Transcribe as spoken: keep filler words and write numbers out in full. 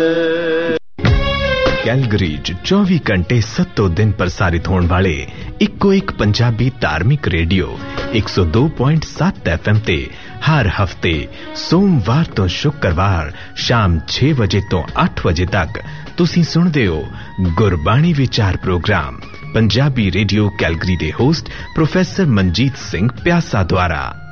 Calgary 'ਚ ਚੌਵੀ ਘੰਟੇ ਸੱਤੋਂ ਦਿਨ ਪ੍ਰਸਾਰਿਤ ਹੋਣ ਵਾਲੇ ਇੱਕੋ ਇੱਕ ਪੰਜਾਬੀ ਧਾਰਮਿਕ ਰੇਡੀਓ ਇੱਕ ਸੌ ਦੋ ਪੁਆਇੰਟ ਸੱਤ ਐਫ ਐਮ ਤੇ ਹਰ ਹਫਤੇ ਸੋਮਵਾਰ ਤੋਂ ਸ਼ੁੱਕਰਵਾਰ ਸ਼ਾਮ ਛੇ ਵਜੇ ਤੋਂ ਅੱਠ ਵਜੇ ਤੱਕ ਤੁਸੀਂ ਸੁਣਦੇ ਹੋ ਗੁਰਬਾਣੀ ਵਿਚਾਰ ਪ੍ਰੋਗਰਾਮ ਪੰਜਾਬੀ ਰੇਡੀਓ ਕੈਲਗਰੀ ਦੇ ਹੋਸਟ ਪ੍ਰੋਫੈਸਰ ਮਨਜੀਤ ਸਿੰਘ ਪਿਆਸਾ ਦੁਆਰਾ।